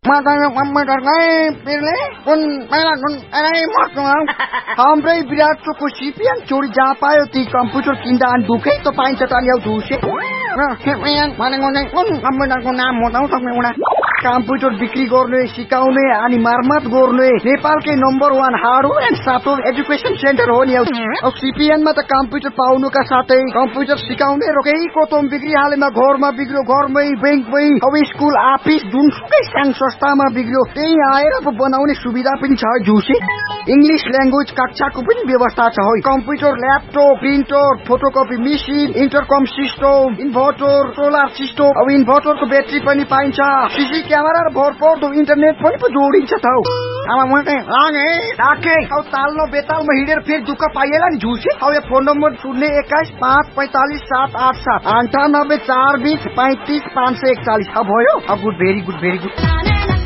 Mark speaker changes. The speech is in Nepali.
Speaker 1: Matanya komputer kai pilih pun pelan हाम्रै विराटको सिपिएन चोरी जहाँ पायो ती कम्प्युटर किन्दा अनि दुखै त पाइन्छ त नि धुसे भनेको नै कुन कम्प्युटरको नाम हो त तपाईँ कम्प्युटर बिक्री गर्ने सिकाउने अनि मर्मत गर्ने नेपालकै number 1 hardware and software education centre हो नि अब सिपिएनमा त कम्प्युटर पाउनुका साथै कम्प्युटर सिकाउने रोकेको तोम बिक्री हालेमा घरमा बिग्रियो घरमै बैंकमै अब स्कुल अफिस जुनसुकै सानो संस्थामा बिग्रियो त्यही आएर बनाउने सुविधा पनि छ जुसे इंग्लिश ल्याङ्ग्वेज कक्षाको पनि व्यवस्था छ हो computer laptop printer photocopy machine इन्टरकम system inverter solar system अब इन्भर्टरको ब्याट्री पनि पाइन्छ सीसी क्यामेरा र भरपर्दो इन्टरनेट पनि जोडिन्छ त अब म चाहिँ लागे राखे अब ताल्नो बेतालमा हिँडेर फेरि दुःख पाइएला नि झुसे अब यो फोन नम्बर 021545787 9842350541 अब भयो अब गुड भेरी गुड